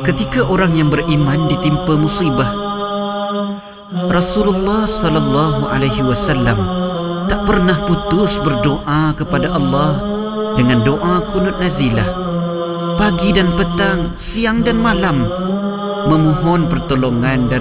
Ketika orang yang beriman ditimpa musibah, Rasulullah sallallahu alaihi wasallam tak pernah putus berdoa kepada Allah dengan doa kunut nazilah, pagi dan petang, siang dan malam, memohon pertolongan dari